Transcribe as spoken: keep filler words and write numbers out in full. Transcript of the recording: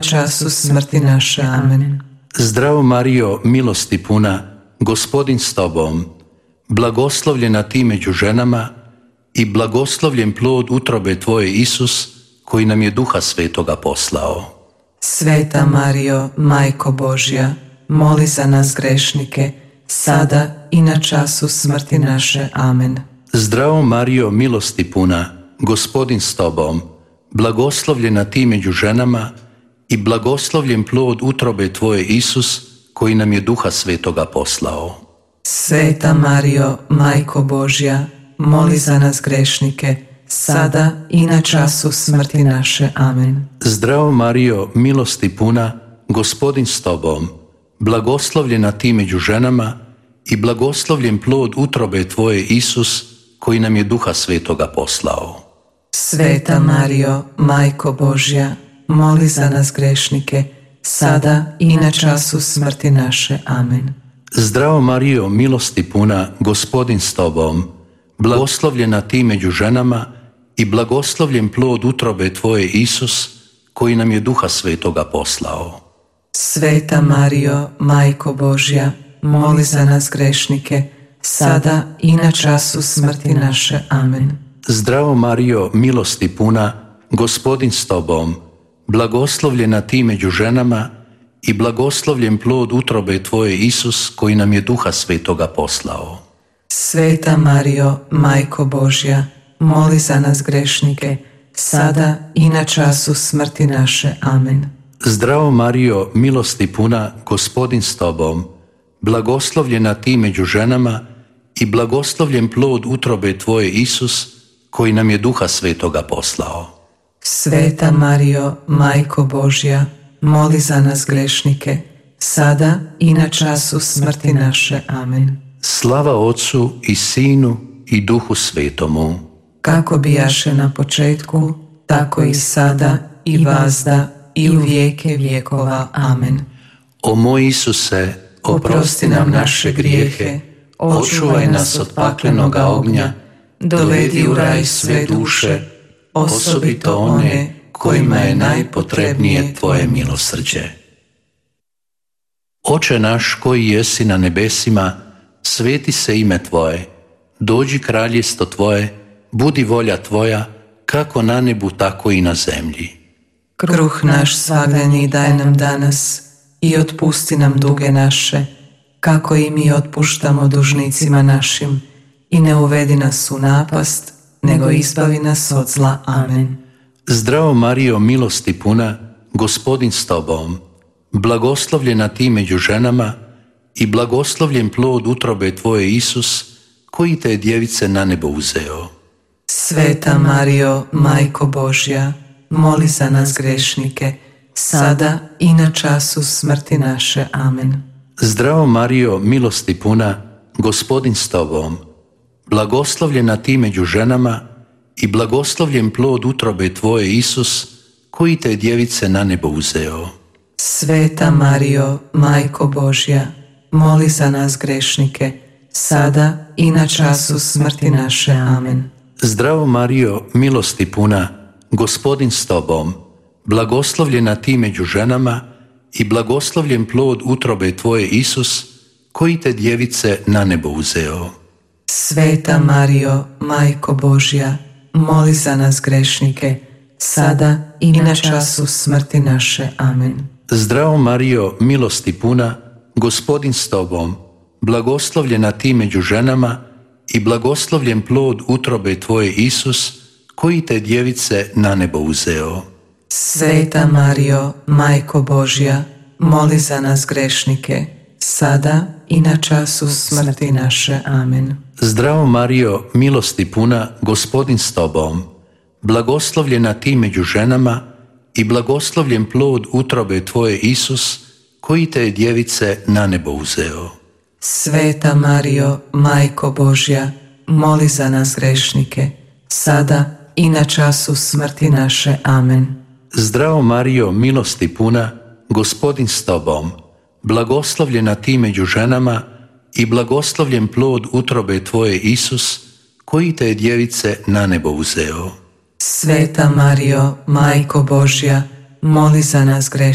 času smrti naše. Amen. Zdravo Marijo, milosti puna, Gospodin s tobom, blagoslovljena ti među ženama i blagoslovljen plod utrobe tvoje, Isus, koji nam je Duha Svetoga poslao. Sveta Marijo, Majko Božja, moli za nas grešnike, sada i na času smrti naše. Amen. Zdravo Marijo, milosti puna, Gospodin s tobom, blagoslovljena ti među ženama i blagoslovljen plod utrobe tvoje, Isus, koji nam je Duha Svetoga poslao. Sveta Marijo, Majko Božja, moli za nas grešnike, sada i na času smrti naše. Amen. Zdravo Marijo, milosti puna, Gospodin s tobom, blagoslovljena ti među ženama i blagoslovljen plod utrobe tvoje, Isus, koji nam je Duha Svetoga poslao. Sveta Marijo, Majko Božja, moli za nas grešnike, sada i na času smrti naše. Amen. Zdravo Marijo, milosti puna, Gospodin s tobom, blagoslovljena ti među ženama i blagoslovljen plod utrobe tvoje, Isus, koji nam je Duha Svetoga poslao. Sveta Marijo, Majko Božja, moli za nas grešnike, sada i na času smrti naše. Amen. Zdravo Marijo, milosti puna, Gospodin s tobom, blagoslovljena ti među ženama i blagoslovljen plod utrobe tvoje, Isus, koji nam je Duha Svetoga poslao. Sveta Marijo, Majko Božja, moli za nas grešnike, sada i na času smrti naše. Amen. Zdravo Marijo, milosti puna, Gospodin s tobom, blagoslovljena ti među ženama i blagoslovljen plod utrobe tvoje, Isus, koji nam je Duha Svetoga poslao. Sveta Marijo, Majko Božja, moli za nas grešnike, sada i na času smrti naše. Amen. Slava Otcu i Sinu i Duhu Svetomu, kako bijaše na početku, tako i sada i vazda i u vijeke vjekova. Amen. O moj Isuse, oprosti nam naše grijehe, očuvaj nas od paklenoga ognja, dovedi u raj sve duše, osobito one kojima je najpotrebnije tvoje milosrđe. Oče naš koji jesi na nebesima, sveti se ime tvoje, dođi kraljestvo tvoje, budi volja tvoja, kako na nebu, tako i na zemlji. Kruh naš svagdani daj nam danas i otpusti nam duge naše, kako i mi otpuštamo dužnicima našim, i ne uvedi nas u napast, nego izbavi nas od zla. Amen. Zdravo Marijo, milosti puna, Gospodin s tobom, blagoslovljena ti među ženama i blagoslovljen plod utrobe tvoje, Isus, koji te je djevice na nebo uzeo. Sveta Marijo, Majko Božja, moli za nas grešnike, sada i na času smrti naše. Amen. Zdravo Marijo, milosti puna, Gospodin s tobom, blagoslovljena ti među ženama i blagoslovljen plod utrobe tvoje, Isus, koji te je djevice na nebo uzeo. Sveta Marijo, Majko Božja, moli za nas grešnike, sada i na času smrti naše. Amen. Zdravo Marijo, milosti puna, Gospodin s tobom, blagoslovljena ti među ženama i blagoslovljen plod utrobe tvoje, Isus, koji te djevice na nebo uzeo. Sveta Marijo, Majko Božja, moli za nas grešnike, sada i na času smrti naše. Amen. Zdravo Marijo, milosti puna, Gospodin s tobom, blagoslovljena ti među ženama i blagoslovljen plod utrobe tvoje, Isus, koji te djevice na nebo uzeo. Sveta Marijo, Majko Božja, moli za nas grešnike, sada i na času smrti naše. Amen. Zdravo Marijo, milosti puna, Gospodin s tobom, blagoslovljena ti među ženama i blagoslovljen plod utrobe tvoje, Isus, koji te je djevice na nebo uzeo. Sveta Marijo, Majko Božja, moli za nas grešnike, sada i na času smrti naše. Amen. Zdravo Marijo, milosti puna, Gospodin s tobom, blagoslovljena ti među ženama i blagoslovljen plod utrobe tvoje, Isus, koji te je djevice na nebo uzeo. Sveta Marijo, Majko Božja, moli za nas grešnike,